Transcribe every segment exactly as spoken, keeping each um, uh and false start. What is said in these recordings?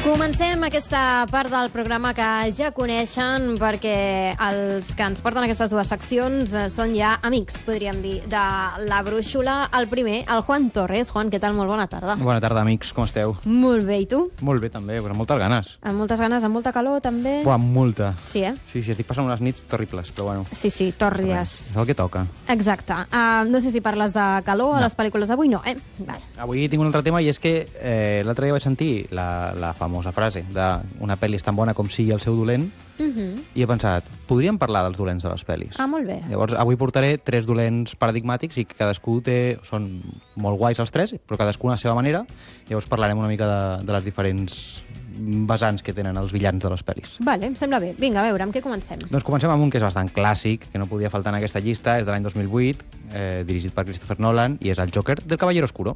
Comencem aquesta part del programa que ja coneixen, perquè els que ens porten aquestes dues seccions són ja amics, podríem dir, de la brúixola. El primer, el Juan Torres. Juan, què tal? Molt bona tarda. Bona tarda, amics. Com esteu? Molt bé, i tu? Molt bé, també, però amb moltes ganes. Amb moltes ganes, amb molta calor, també? Buah, amb molta. Sí, eh? Sí, sí, estic passant unes nits terribles, però bueno. Sí, sí, tòrrides. És el que toca. Exacte. Uh, no sé si parles de calor a No. les pel·lícules d'avui, no, eh? Vale. Avui tinc un altre tema, i és que eh, l'altre dia vaig sentir la, la famosa frase de una pel·li és tan bona com sigui el seu dolent, Uh -huh. i he pensat, podríem parlar dels dolents de les pel·lis. Ah, molt bé. Llavors, avui portaré tres dolents paradigmàtics i cadascú té... Són molt guais els tres, però cadascú a la seva manera. Llavors parlarem una mica de, de les diferents vessants que tenen els villans de les pel·lis. Vale, em sembla bé. Vinga, a veure, amb què comencem? Doncs comencem amb un que és bastant clàssic, que no podia faltar en aquesta llista, és de l'any dos mil vuit, eh, dirigit per Christopher Nolan, i és el Joker del Caballero Oscuro.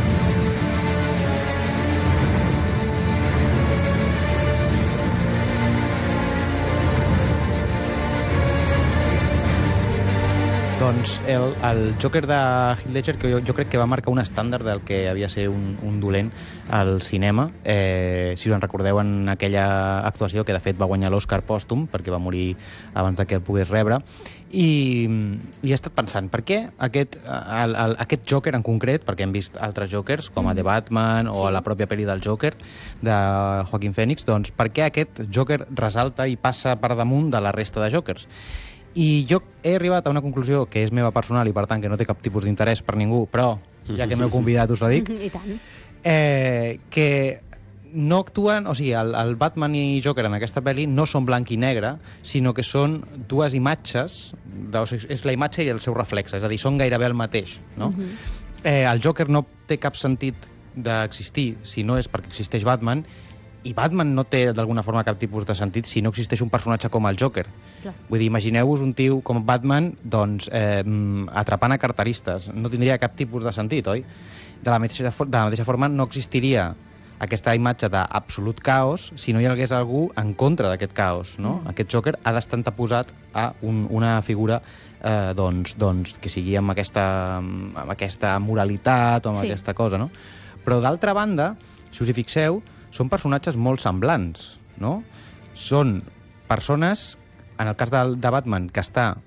Doncs el, el Joker de Heath Ledger, que jo, jo crec que va marcar un estàndard del que havia de ser un, un dolent al cinema. Eh, si us en recordeu, en aquella actuació, que de fet va guanyar l'Oscar pòstum, perquè va morir abans de que el pogués rebre. I, i he estat pensant, per què aquest, el, el, aquest Joker en concret, perquè hem vist altres Jokers, com a The Batman o a la pròpia pel·li del Joker, de Joaquin Phoenix, doncs per què aquest Joker resalta i passa per damunt de la resta de Jokers? I jo he arribat a una conclusió que és meva personal i, per tant, que no té cap tipus d'interès per ningú, però, ja que m'heu convidat, us la dic. I tant. Eh, que no actuen... O sigui, el, el Batman i Joker en aquesta pel·li no són blanc i negre, sinó que són dues imatges, de, o sigui, és la imatge i el seu reflexe, és a dir, són gairebé el mateix, no? Uh-huh. eh, el Joker no té cap sentit d'existir si no és perquè existeix Batman, i Batman no té, d'alguna forma, cap tipus de sentit si no existeix un personatge com el Joker. Clar. Vull dir, imagineu-vos un tio com Batman, doncs, eh, atrapant a carteristes. No tindria cap tipus de sentit, oi? De la mateixa, de la mateixa forma, no existiria aquesta imatge d'absolut caos si no hi hagués algú en contra d'aquest caos, no? Mm. Aquest Joker ha d'estar anteposat a un, una figura eh, doncs, doncs, que sigui amb aquesta, amb aquesta moralitat o amb Sí. aquesta cosa, no? Però, d'altra banda, si us hi fixeu, són personatges molt semblants, no? Són persones, en el cas de, de Batman, que està